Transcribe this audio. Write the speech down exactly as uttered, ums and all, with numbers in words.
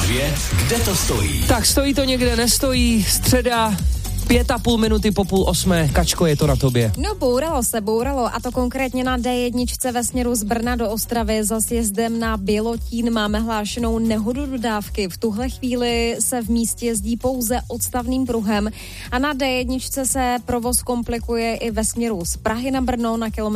dvě, kde to stojí? Tak stojí to někde, nestojí, středa, pět a půl minuty po půl osmé. Kačko, je to na tobě. No bouralo se, bouralo a to konkrétně na dé jedna ve směru z Brna do Ostravy za sjezdem na Bělotín máme hlášenou nehodu dodávky. V tuhle chvíli se v místě jezdí pouze odstavným pruhem a na dé jedna se provoz komplikuje i ve směru z Prahy na Brno na kilometr